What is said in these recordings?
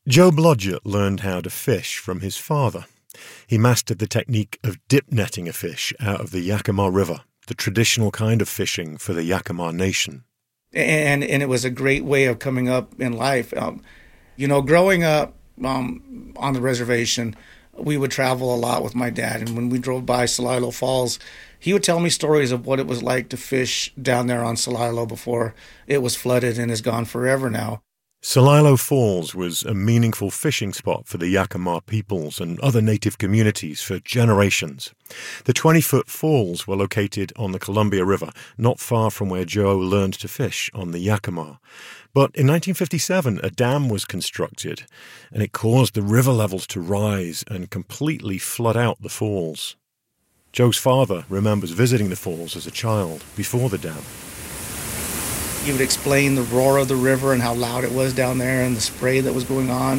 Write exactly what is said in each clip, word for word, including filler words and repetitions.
Joe Blodgett learned how to fish from his father. He mastered the technique of dip netting a fish out of the Yakima River, the traditional kind of fishing for the Yakima Nation. And and it was a great way of coming up in life. Um, you know, growing up um, on the reservation, we would travel a lot with my dad. And when we drove by Celilo Falls, he would tell me stories of what it was like to fish down there on Celilo before it was flooded and is gone forever now. Celilo Falls was a meaningful fishing spot for the Yakima peoples and other native communities for generations. The twenty-foot falls were located on the Columbia River, not far from where Joe learned to fish on the Yakima. But in nineteen fifty-seven, a dam was constructed, and it caused the river levels to rise and completely flood out the falls. Joe's father remembers visiting the falls as a child before the dam. He would explain the roar of the river and how loud it was down there and the spray that was going on.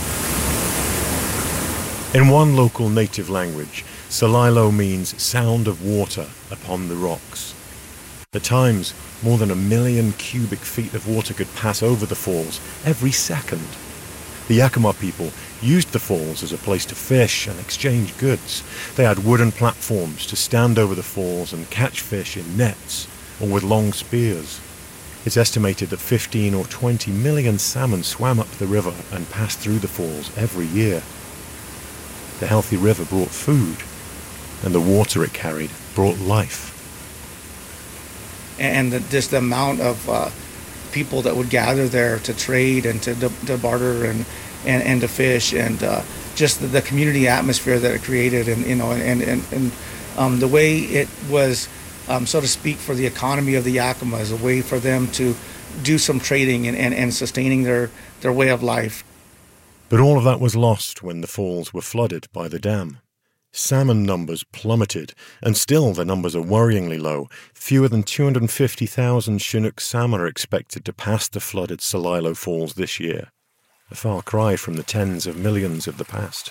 In one local native language, Celilo means sound of water upon the rocks. At times, more than a million cubic feet of water could pass over the falls every second. The Yakima people used the falls as a place to fish and exchange goods. They had wooden platforms to stand over the falls and catch fish in nets or with long spears. It's estimated that fifteen or twenty million salmon swam up the river and passed through the falls every year. The healthy river brought food, and the water it carried brought life. And the, just the amount of uh, people that would gather there to trade and to, to, to barter and, and, and to fish, and uh, just the, the community atmosphere that it created, and you know, and and, and um, the way it was. Um, so to speak, for the economy of the Yakima, as a way for them to do some trading and, and, and sustaining their, their way of life. But all of that was lost when the falls were flooded by the dam. Salmon numbers plummeted, and still the numbers are worryingly low. Fewer than two hundred fifty thousand Chinook salmon are expected to pass the flooded Celilo Falls this year, a far cry from the tens of millions of the past.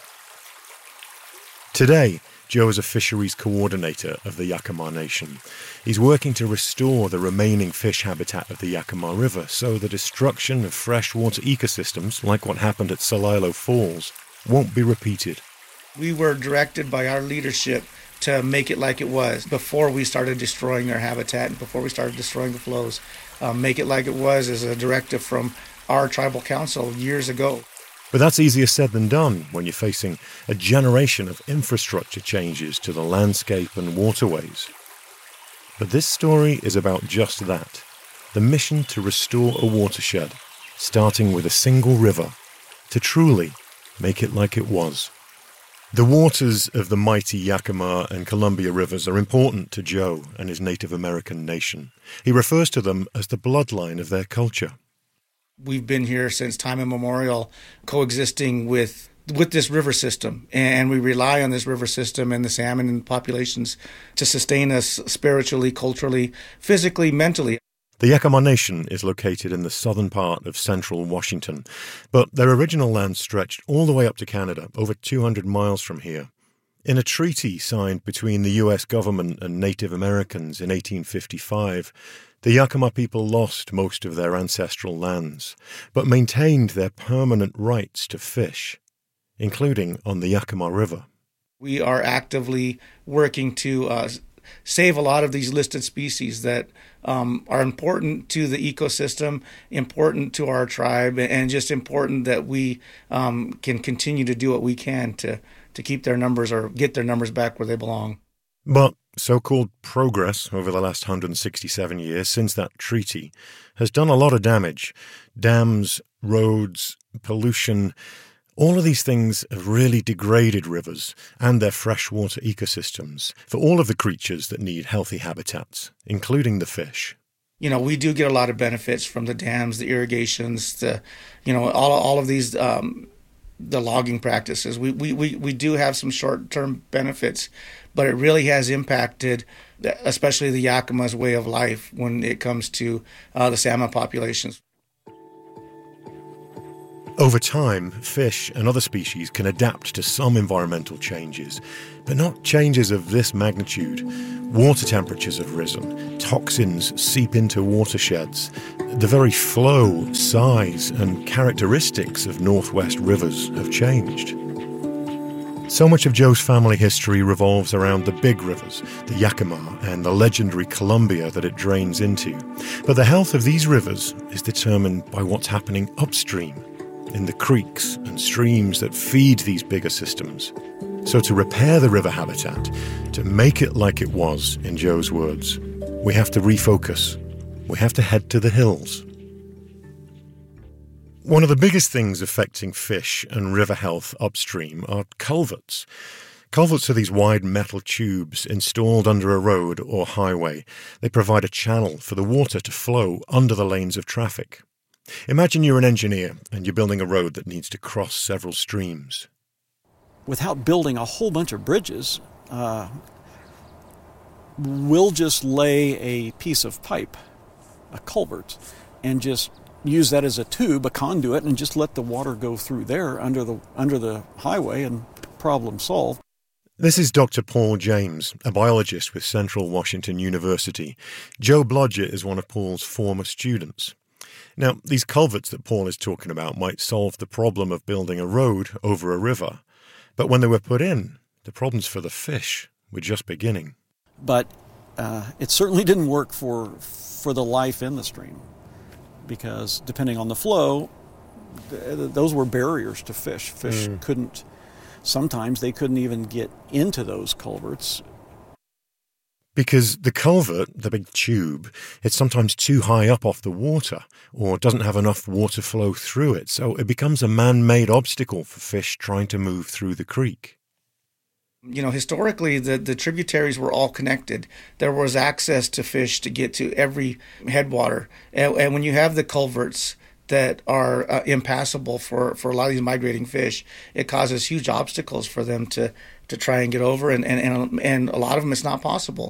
Today, Joe is a fisheries coordinator of the Yakima Nation. He's working to restore the remaining fish habitat of the Yakima River so the destruction of freshwater ecosystems, like what happened at Celilo Falls, won't be repeated. We were directed by our leadership to make it like it was before we started destroying their habitat and before we started destroying the flows. Um, make it like it was is a directive from our tribal council years ago. But that's easier said than done when you're facing a generation of infrastructure changes to the landscape and waterways. But this story is about just that, the mission to restore a watershed, starting with a single river, to truly make it like it was. The waters of the mighty Yakima and Columbia rivers are important to Joe and his Native American nation. He refers to them as the bloodline of their culture. We've been here since time immemorial, coexisting with with this river system, and we rely on this river system and the salmon and populations to sustain us spiritually, culturally, physically, mentally. The Yakima Nation is located in the southern part of central Washington, but their original land stretched all the way up to Canada, over two hundred miles from here. In a treaty signed between the U S government and Native Americans in eighteen fifty-five, the Yakima people lost most of their ancestral lands, but maintained their permanent rights to fish, including on the Yakima River. We are actively working to uh, save a lot of these listed species that um, are important to the ecosystem, important to our tribe, and just important that we um, can continue to do what we can to, to keep their numbers or get their numbers back where they belong. But so-called progress over the last one hundred sixty-seven years since that treaty has done a lot of damage. Dams, roads, pollution, all of these things have really degraded rivers and their freshwater ecosystems for all of the creatures that need healthy habitats, including the fish. You know, we do get a lot of benefits from the dams, the irrigations, the, you know, all all of these, um, the logging practices. We, we, we, we do have some short-term benefits, but it really has impacted, especially the Yakima's way of life when it comes to uh, the salmon populations. Over time, fish and other species can adapt to some environmental changes, but not changes of this magnitude. Water temperatures have risen, toxins seep into watersheds. The very flow, size, and characteristics of Northwest rivers have changed. So much of Joe's family history revolves around the big rivers, the Yakima and the legendary Columbia that it drains into. But the health of these rivers is determined by what's happening upstream, in the creeks and streams that feed these bigger systems. So to repair the river habitat, to make it like it was, in Joe's words, we have to refocus. We have to head to the hills. One of the biggest things affecting fish and river health upstream are culverts. Culverts are these wide metal tubes installed under a road or highway. They provide a channel for the water to flow under the lanes of traffic. Imagine you're an engineer and you're building a road that needs to cross several streams. Without building a whole bunch of bridges, uh, we'll just lay a piece of pipe, a culvert, and just use that as a tube, a conduit, and just let the water go through there under the under the highway, and problem solved. This is Doctor Paul James, a biologist with Central Washington University. Joe Blodgett is one of Paul's former students. Now, these culverts that Paul is talking about might solve the problem of building a road over a river. But when they were put in, the problems for the fish were just beginning. But uh, it certainly didn't work for for the life in the stream, because depending on the flow, th- those were barriers to fish. Fish mm. couldn't, sometimes they couldn't even get into those culverts. Because the culvert, the big tube, it's sometimes too high up off the water or doesn't have enough water flow through it, so it becomes a man-made obstacle for fish trying to move through the creek. You know, historically, the, the tributaries were all connected. There was access to fish to get to every headwater. And, and when you have the culverts that are uh, impassable for, for a lot of these migrating fish, it causes huge obstacles for them to, to try and get over. And, and, and, and a lot of them, it's not possible.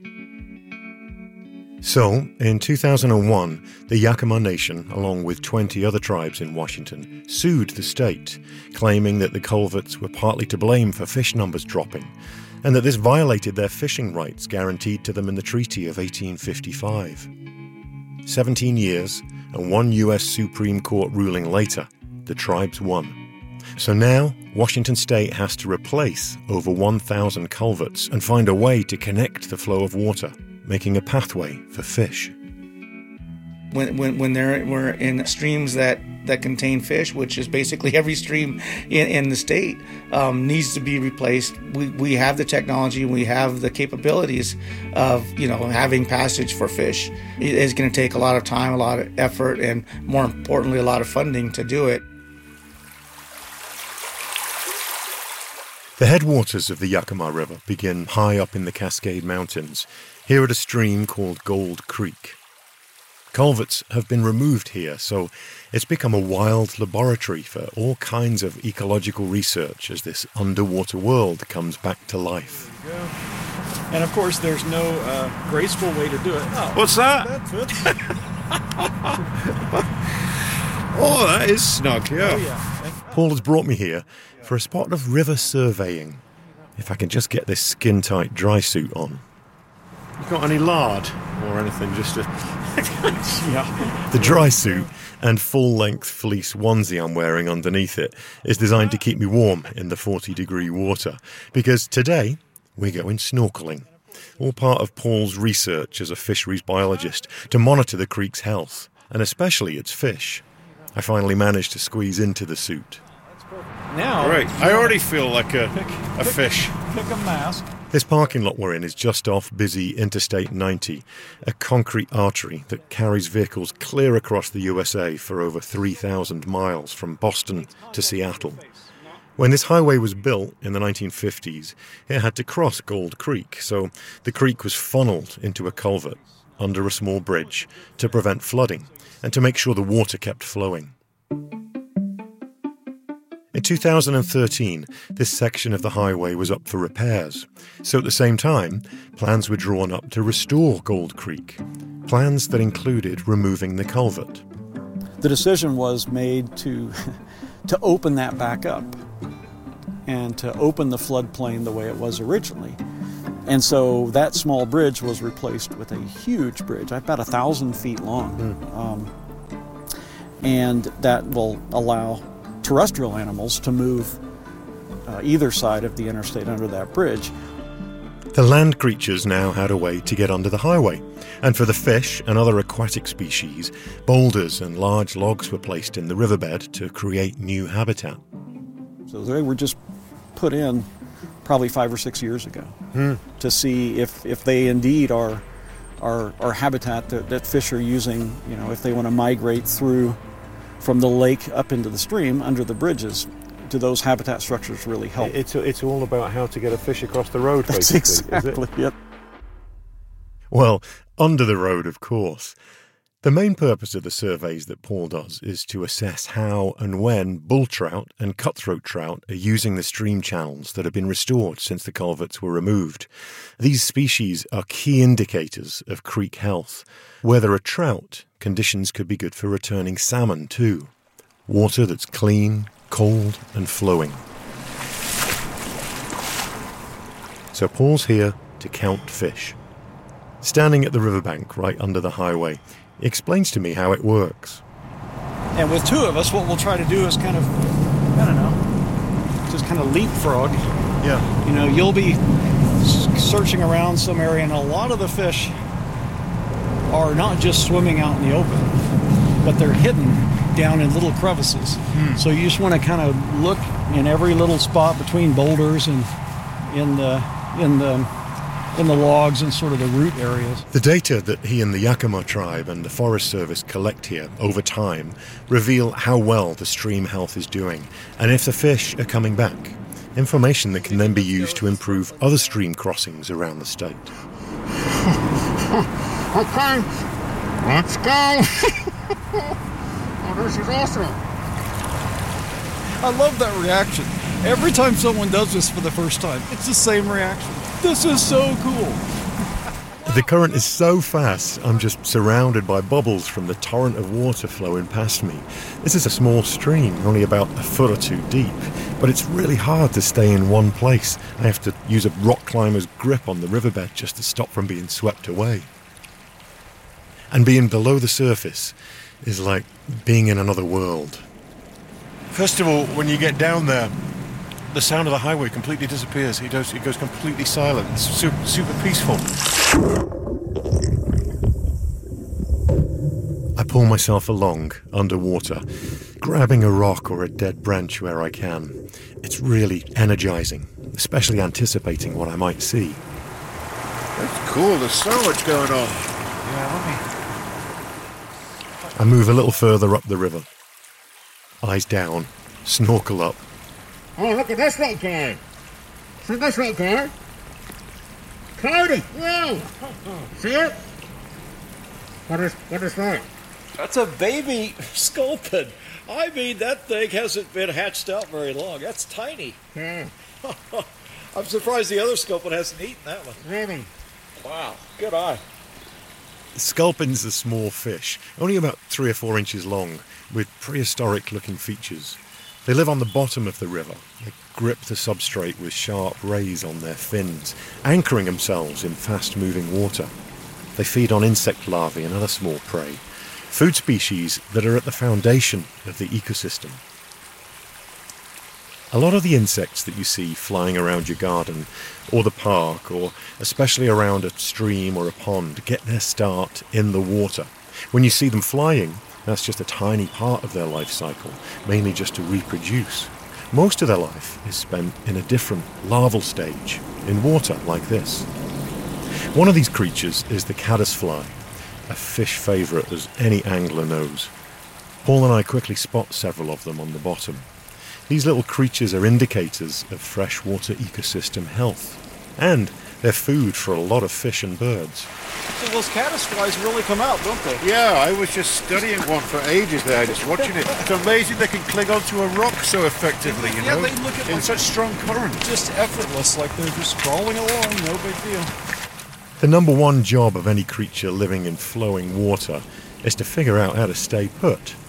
So, in two thousand one, the Yakima Nation, along with twenty other tribes in Washington, sued the state, claiming that the culverts were partly to blame for fish numbers dropping, and that this violated their fishing rights guaranteed to them in the Treaty of eighteen fifty-five. Seventeen years, and one U S Supreme Court ruling later, the tribes won. So now, Washington State has to replace over one thousand culverts and find a way to connect the flow of water, making a pathway for fish. When when when they're we're in streams that, that contain fish, which is basically every stream in, in the state, um, needs to be replaced. We we have the technology, we have the capabilities of you know having passage for fish. It is going to take a lot of time, a lot of effort, and more importantly, a lot of funding to do it. The headwaters of the Yakima River begin high up in the Cascade Mountains, here at a stream called Gold Creek. Culverts have been removed here, so it's become a wild laboratory for all kinds of ecological research as this underwater world comes back to life. There you go. And of course, there's no uh, graceful way to do it. Oh, what's that? That's it. Oh, that is snug, yeah. Oh, yeah. Paul has brought me here for a spot of river surveying. If I can just get this skin-tight dry suit on. You got any lard or anything just to... Yeah. The dry suit and full-length fleece onesie I'm wearing underneath it is designed to keep me warm in the forty-degree water, because today we're going snorkeling, all part of Paul's research as a fisheries biologist to monitor the creek's health, and especially its fish. I finally managed to squeeze into the suit. Now, right, I already feel like a, pick, a pick, fish. Pick a mask. This parking lot we're in is just off busy Interstate ninety, a concrete artery that carries vehicles clear across the U S A for over three thousand miles from Boston to Seattle. When this highway was built in the nineteen fifties, it had to cross Gold Creek, so the creek was funneled into a culvert under a small bridge to prevent flooding and to make sure the water kept flowing. In two thousand thirteen, this section of the highway was up for repairs. So at the same time, plans were drawn up to restore Gold Creek. Plans that included removing the culvert. the decision was made to to open that back up and to open the floodplain the way it was originally. And so that small bridge was replaced with a huge bridge, about a thousand feet long. Mm. Um, and that will allow terrestrial animals to move uh, either side of the interstate under that bridge. The land creatures now had a way to get under the highway, and for the fish and other aquatic species, boulders and large logs were placed in the riverbed to create new habitat. So they were just put in probably five or six years ago hmm. to see if, if they indeed are are, are habitat that, that fish are using, you know, if they want to migrate through from the lake up into the stream under the bridges. Do those habitat structures really help? It's it's all about how to get a fish across the road, That's basically, exactly, is it? Yep. Well, under the road, of course. The main purpose of the surveys that Paul does is to assess how and when bull trout and cutthroat trout are using the stream channels that have been restored since the culverts were removed. These species are key indicators of creek health. Where there are trout, conditions could be good for returning salmon too. Water that's clean, cold and flowing. So Paul's here to count fish. Standing at the riverbank right under the highway, he explains to me how it works. And with two of us, what we'll try to do is kind of, I don't know, just kind of leapfrog. Yeah. You know, you'll be searching around some area, and a lot of the fish are not just swimming out in the open, but they're hidden down in little crevices. Mm. So you just want to kind of look in every little spot between boulders and in the in the in the logs and sort of the root areas. The data that he and the Yakima tribe and the Forest Service collect here over time reveal how well the stream health is doing and if the fish are coming back. Information that can then be used to improve other stream crossings around the state. Okay, let's go. Oh, this is awesome. I love that reaction. Every time someone does this for the first time, it's the same reaction. This is so cool. The current is so fast, I'm just surrounded by bubbles from the torrent of water flowing past me. This is a small stream, only about a foot or two deep, but it's really hard to stay in one place. I have to use a rock climber's grip on the riverbed just to stop from being swept away. And being below the surface is like being in another world. First of all, when you get down there, the sound of the highway completely disappears. It goes, it goes completely silent. It's super, super peaceful. I pull myself along underwater, grabbing a rock or a dead branch where I can. It's really energizing, especially anticipating what I might see. That's cool. There's so much going on. Yeah, let me... I move a little further up the river. Eyes down, snorkel up. Oh, look at this little guy. See this little guy? Cody, whoa! See it? What is, what is that? That's a baby sculpin. I mean, that thing hasn't been hatched out very long. That's tiny. Yeah. I'm surprised the other sculpin hasn't eaten that one. Really? Wow, good eye. Sculpin's a small fish, only about three or four inches long, with prehistoric-looking features. They live on the bottom of the river. They grip the substrate with sharp rays on their fins, anchoring themselves in fast-moving water. They feed on insect larvae and other small prey, food species that are at the foundation of the ecosystem. A lot of the insects that you see flying around your garden or the park, or especially around a stream or a pond, get their start in the water. When you see them flying, that's just a tiny part of their life cycle, mainly just to reproduce. Most of their life is spent in a different larval stage, in water like this. One of these creatures is the caddisfly, a fish favourite as any angler knows. Paul and I quickly spot several of them on the bottom. These little creatures are indicators of freshwater ecosystem health, and they're food for a lot of fish and birds. So those caddisflies really come out, don't they? Yeah, I was just studying one for ages there, just watching it. It's amazing they can cling onto a rock so effectively, you Yeah, know, they look at in like- such strong current. Just effortless, like they're just crawling along, no big deal. The number one job of any creature living in flowing water is to figure out how to stay put,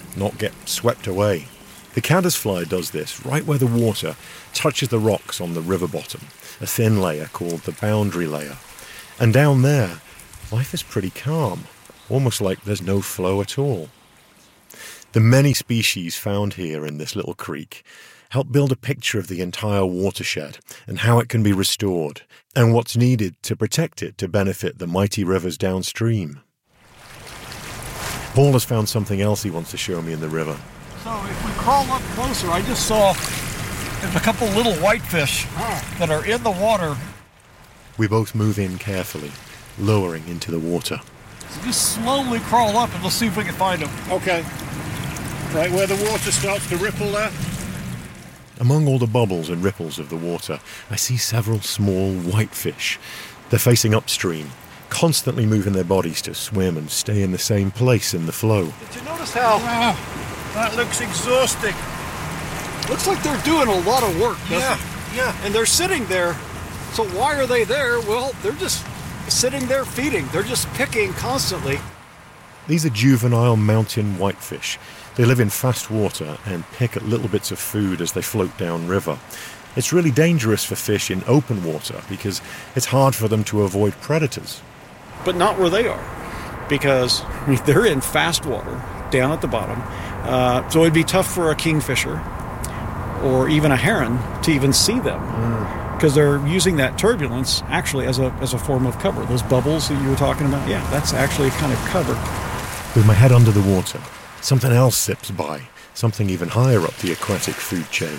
not get swept away. The caddisfly does this right where the water touches the rocks on the river bottom, a thin layer called the boundary layer. And down there, life is pretty calm, almost like there's no flow at all. The many species found here in this little creek help build a picture of the entire watershed and how it can be restored, and what's needed to protect it to benefit the mighty rivers downstream. Paul has found something else he wants to show me in the river. So if we crawl up closer, I just saw there's a couple little whitefish that are in the water. We both move in carefully, lowering into the water. So just slowly crawl up and let's see if we can find them. Okay. Right where the water starts to ripple there. Among all the bubbles and ripples of the water, I see several small whitefish. They're facing upstream, constantly moving their bodies to swim and stay in the same place in the flow. Did you notice how Wow, that looks exhausting. looks like they're doing a lot of work, doesn't Yeah, it? yeah. And they're sitting there. So why are they there? Well, they're just sitting there feeding. They're just picking constantly. These are juvenile mountain whitefish. They live in fast water and pick at little bits of food as they float downriver. It's really dangerous for fish in open water because it's hard for them to avoid predators. But not where they are, because they're in fast water down at the bottom. Uh, so it'd be tough for a kingfisher or even a heron to even see them, because mm. they're using that turbulence actually as a as a form of cover. Those bubbles that you were talking about, yeah, that's actually kind of cover. With my head under the water, something else zips by, something even higher up the aquatic food chain.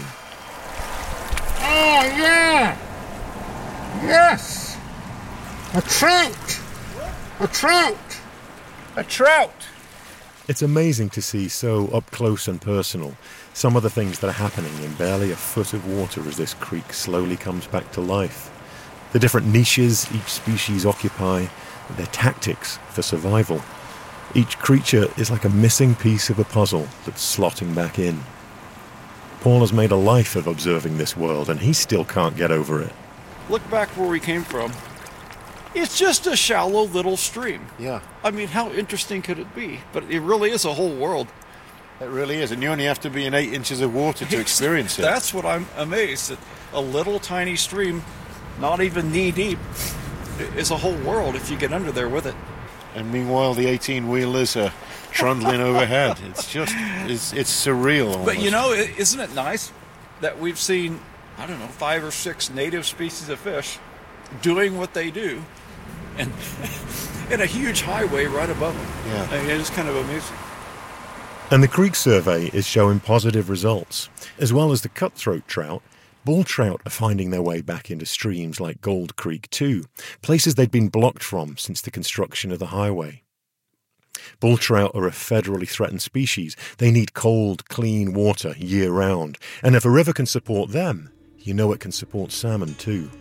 Oh, yeah! Yes! A trout! A trout! A trout. It's amazing to see so up close and personal some of the things that are happening in barely a foot of water as this creek slowly comes back to life. The different niches each species occupy, their tactics for survival. Each creature is like a missing piece of a puzzle that's slotting back in. Paul has made a life of observing this world, and he still can't get over it. Look back where we came from. It's just a shallow little stream. Yeah, I mean, how interesting could it be? But it really is a whole world. it really is. And you only have to be in eight inches of water to experience it. That's what I'm amazed at. A little tiny stream, not even knee deep, is a whole world if you get under there with it. And meanwhile, the eighteen-wheelers are trundling overhead. It's just, it's, it's surreal almost. But you know, i- isn't it nice that we've seen, I don't know, five or six native species of fish doing what they do, and in a huge highway right above them. Yeah. I mean, it's kind of amazing. And the creek survey is showing positive results. As well as the cutthroat trout, bull trout are finding their way back into streams like Gold Creek too, places they'd been blocked from since the construction of the highway. Bull trout are a federally threatened species. They need cold, clean water year-round. And if a river can support them, you know it can support salmon too.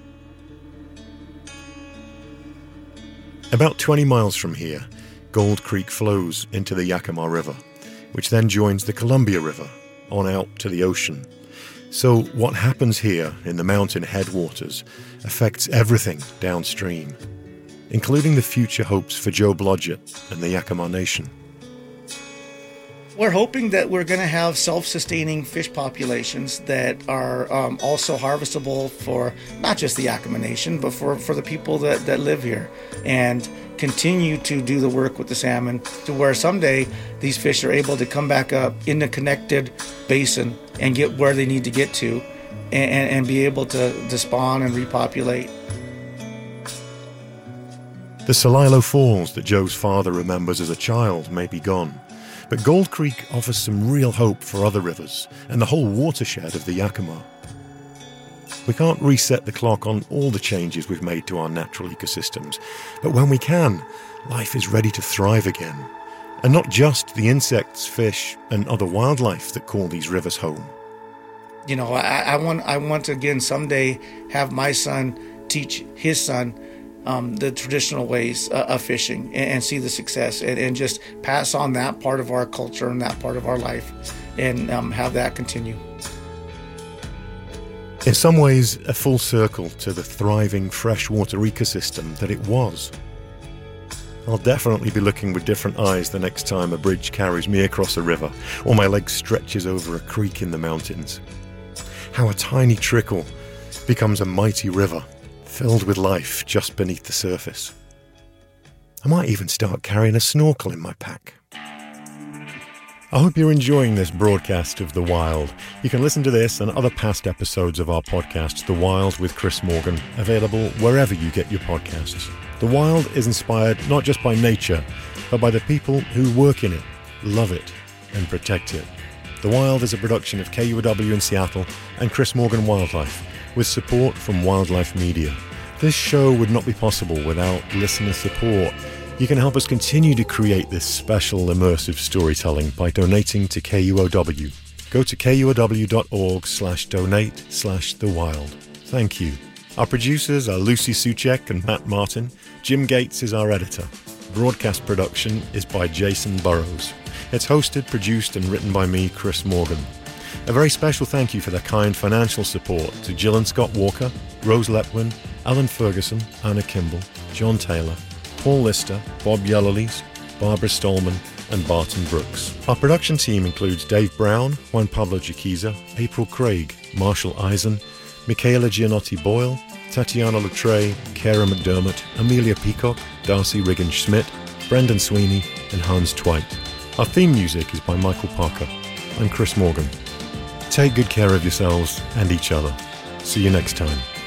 About twenty miles from here, Gold Creek flows into the Yakima River, which then joins the Columbia River on out to the ocean. So what happens here in the mountain headwaters affects everything downstream, including the future hopes for Joe Blodgett and the Yakima Nation. We're hoping that we're going to have self-sustaining fish populations that are um, also harvestable for not just the Yakima Nation, but for, for the people that, that live here, and continue to do the work with the salmon to where someday these fish are able to come back up in the connected basin and get where they need to get to and, and, and be able to, to spawn and repopulate. The Celilo Falls that Joe's father remembers as a child may be gone, but Gold Creek offers some real hope for other rivers and the whole watershed of the Yakima. We can't reset the clock on all the changes we've made to our natural ecosystems, but when we can, life is ready to thrive again. And not just the insects, fish, and other wildlife that call these rivers home. You know, I, I want I want to again someday have my son teach his son um, the traditional ways uh, of fishing and, and see the success and, and just pass on that part of our culture and that part of our life and um, have that continue. In some ways, a full circle to the thriving freshwater ecosystem that it was. I'll definitely be looking with different eyes the next time a bridge carries me across a river or my leg stretches over a creek in the mountains. How a tiny trickle becomes a mighty river, filled with life just beneath the surface. I might even start carrying a snorkel in my pack. I hope you're enjoying this broadcast of The Wild. You can listen to this and other past episodes of our podcast, The Wild with Chris Morgan, available wherever you get your podcasts. The Wild is inspired not just by nature, but by the people who work in it, love it, and protect it. The Wild is a production of K U O W in Seattle and Chris Morgan Wildlife, with support from Wildlife Media. This show would not be possible without listener support. You can help us continue to create this special immersive storytelling by donating to K U O W. Go to kuow.org slash donate slash the wild. Thank you. Our producers are Lucy Suchek and Matt Martin. Jim Gates is our editor. Broadcast production is by Jason Burrows. It's hosted, produced, and written by me, Chris Morgan. A very special thank you for their kind financial support to Jill and Scott Walker, Rose Lepwin, Alan Ferguson, Anna Kimball, John Taylor, Paul Lister, Bob Yellowlees, Barbara Stallman, and Barton Brooks. Our production team includes Dave Brown, Juan Pablo Jaquiza, April Craig, Marshall Eisen, Michaela Giannotti-Boyle, Tatiana Latray, Kara McDermott, Amelia Peacock, Darcy Riggin-Schmidt, Brendan Sweeney, and Hans Twite. Our theme music is by Michael Parker. I'm Chris Morgan. Take good care of yourselves and each other. See you next time.